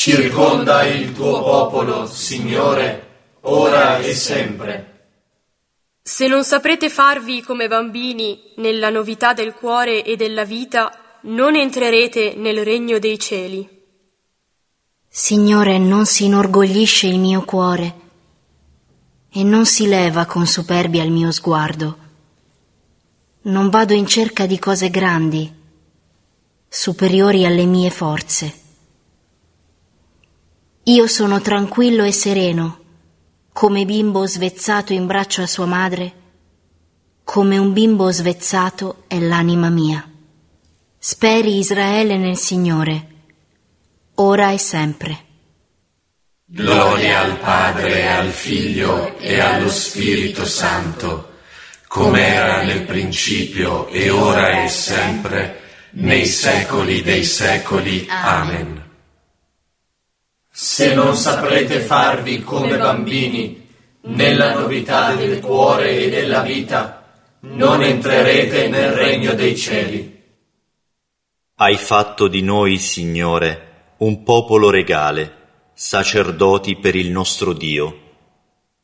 Circonda il tuo popolo, Signore, ora e sempre. Se non saprete farvi come bambini nella novità del cuore e della vita, non entrerete nel regno dei cieli. Signore, non si inorgoglisce il mio cuore e non si leva con superbia il mio sguardo. Non vado in cerca di cose grandi, superiori alle mie forze. Io sono tranquillo e sereno, come bimbo svezzato in braccio a sua madre, come un bimbo svezzato è l'anima mia. Speri Israele nel Signore, ora e sempre. Gloria al Padre, e al Figlio e allo Spirito Santo, come era nel principio e ora e sempre, nei secoli dei secoli. Amen. Se non saprete farvi come bambini nella novità del cuore e della vita, non entrerete nel regno dei cieli. Hai fatto di noi, Signore, un popolo regale, sacerdoti per il nostro Dio.